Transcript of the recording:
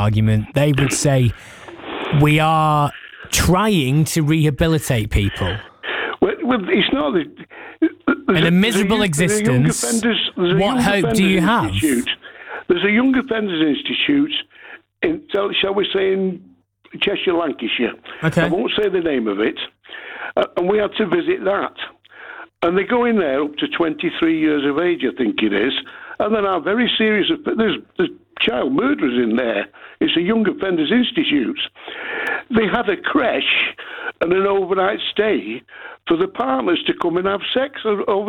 argument, they would say we are trying to rehabilitate people. Well, it's not. In a miserable existence, what hope do you have? There's a Young Offenders Institute in, shall we say, in Cheshire, Lancashire. Okay. I won't say the name of it. And we had to visit that. And they go in there up to 23 years of age, I think it is, and then are very serious. There's child murderers in there. It's a Young Offenders Institute. They had a creche and an overnight stay for the partners to come and have sex over